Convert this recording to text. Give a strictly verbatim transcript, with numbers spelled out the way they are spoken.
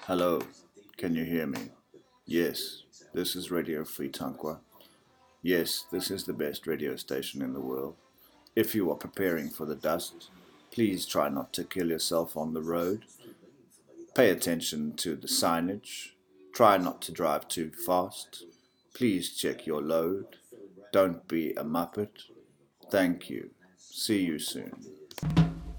Hello, can you hear me? Yes, this is Radio Free Tankwa. Yes, this is the best radio station in the world. If you are preparing for the dust, please try not to kill yourself on the road. Pay attention to the signage. Try not to drive too fast. Please check your load. Don't be a muppet. Thank you. See you soon.